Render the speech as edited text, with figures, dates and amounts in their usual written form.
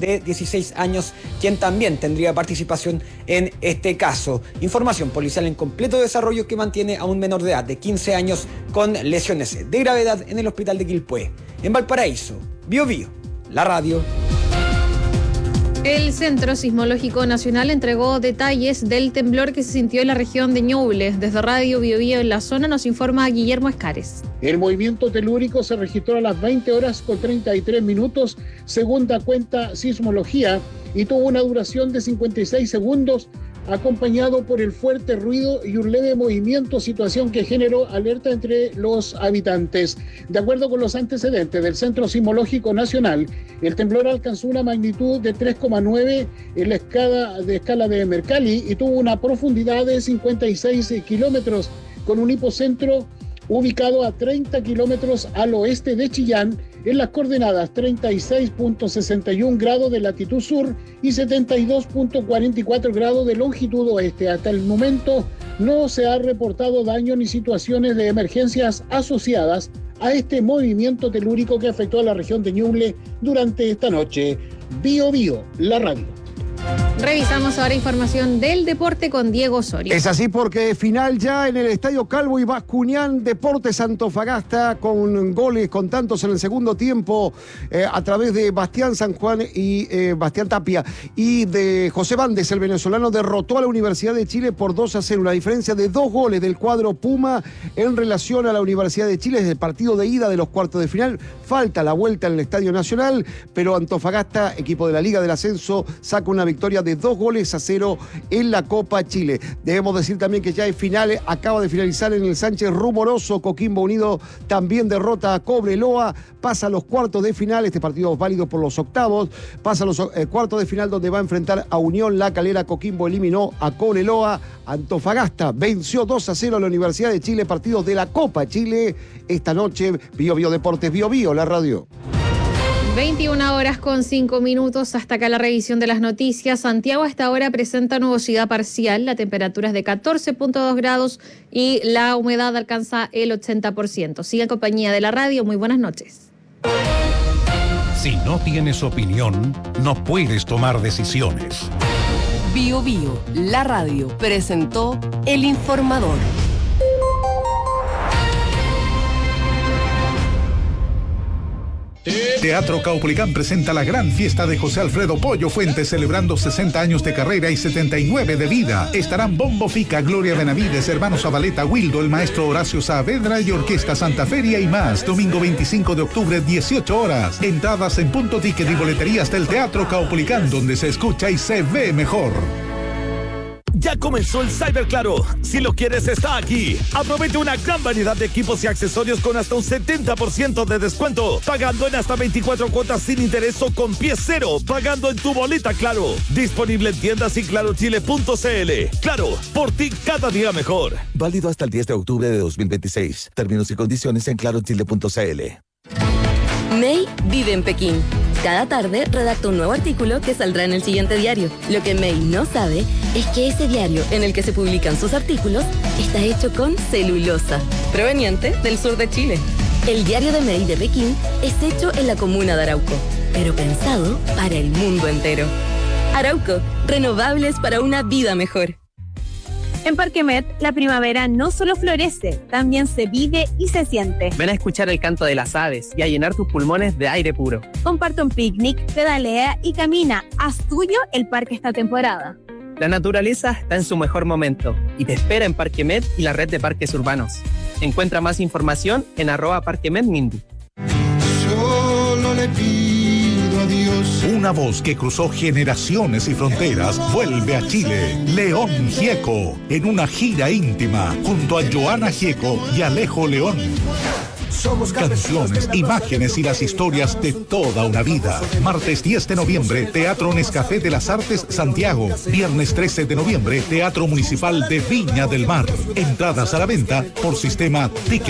de 16 años, quien también tendría participación en este caso. Información policial en completo desarrollo que mantiene a un menor de edad de 15 años con lesiones de gravedad en el hospital de Quilpué. En Valparaíso, Bio Bio, la radio. El Centro Sismológico Nacional entregó detalles del temblor que se sintió en la región de Ñuble. Desde Radio Bio Bio en la zona nos informa Guillermo Escares. El movimiento telúrico se registró a las 20 horas con 33 minutos, según da cuenta Sismología, y tuvo una duración de 56 segundos, acompañado por el fuerte ruido y un leve movimiento, situación que generó alerta entre los habitantes. De acuerdo con los antecedentes del Centro Sismológico Nacional, el temblor alcanzó una magnitud de 3,9 en la escala de Mercalli y tuvo una profundidad de 56 kilómetros, con un hipocentro ubicado a 30 kilómetros al oeste de Chillán, en las coordenadas 36.61 grados de latitud sur y 72.44 grados de longitud oeste. Hasta el momento no se ha reportado daño ni situaciones de emergencias asociadas a este movimiento telúrico que afectó a la región de Ñuble durante esta noche. Bio Bio, la radio. Revisamos ahora información del deporte con Diego Osorio. Es así porque final ya en el Estadio Calvo y Bascuñán, Deportes Antofagasta, con goles, con tantos en el segundo tiempo a través de Bastián San Juan y Bastián Tapia y de José Bandes, el venezolano, derrotó a la Universidad de Chile por 2-0, una diferencia de 2 goles del cuadro Puma en relación a la Universidad de Chile desde el partido de ida de los cuartos de final. Falta la vuelta en el Estadio Nacional, pero Antofagasta, equipo de la Liga del Ascenso, saca una victoria de 2-0 en la Copa Chile. Debemos decir también que ya hay finales, acaba de finalizar en el Sánchez Rumoroso, Coquimbo Unido también derrota a Cobreloa, pasa a los cuartos de final, este partido es válido por los octavos, pasa a los cuartos de final donde va a enfrentar a Unión La Calera. Coquimbo eliminó a Cobreloa, Antofagasta venció 2-0 a la Universidad de Chile, partidos de la Copa Chile esta noche. Bio Bio Deportes, Bio Bio, la radio. 21 horas con 5 minutos, hasta acá la revisión de las noticias. Santiago a esta hora presenta nubosidad parcial, la temperatura es de 14.2 grados y la humedad alcanza el 80%. Sigue en compañía de la radio, muy buenas noches. Si no tienes opinión, no puedes tomar decisiones. Bio Bio, la radio, presentó El Informador. Teatro Caupolicán presenta la gran fiesta de José Alfredo Pollo Fuentes, celebrando 60 años de carrera y 79 de vida. Estarán Bombo Fica, Gloria Benavides, Hermanos Zabaleta, Wildo, el maestro Horacio Saavedra y Orquesta Santa Feria y más. Domingo 25 de octubre, 18 horas. Entradas en Punto Ticket y boleterías del Teatro Caupolicán, donde se escucha y se ve mejor. Ya comenzó el Cyber Claro. Si lo quieres, está aquí. Aprovecha una gran variedad de equipos y accesorios con hasta un 70% de descuento. Pagando en hasta 24 cuotas sin interés o con pie cero. Pagando en tu boleta Claro. Disponible en tiendas y clarochile.cl. Claro, por ti cada día mejor. Válido hasta el 10 de octubre de 2026. Términos y condiciones en clarochile.cl. May vive en Pekín. Cada tarde redacta un nuevo artículo que saldrá en el siguiente diario. Lo que May no sabe es que ese diario en el que se publican sus artículos está hecho con celulosa, proveniente del sur de Chile. El diario de May de Pekín es hecho en la comuna de Arauco, pero pensado para el mundo entero. Arauco, renovables para una vida mejor. En Parque Met, la primavera no solo florece, también se vive y se siente. Ven a escuchar el canto de las aves y a llenar tus pulmones de aire puro. Comparte un picnic, pedalea y camina. Haz tuyo el parque esta temporada. La naturaleza está en su mejor momento y te espera en Parque Met y la red de parques urbanos. Encuentra más información en @parquemetmindy. Solo le pido a Dios. Una voz que cruzó generaciones y fronteras vuelve a Chile. León Gieco, en una gira íntima, junto a Joana Gieco y Alejo León. Canciones, imágenes y las historias de toda una vida. Martes 10 de noviembre, Teatro Nescafé de las Artes, Santiago. Viernes 13 de noviembre, Teatro Municipal de Viña del Mar. Entradas a la venta por sistema Ticket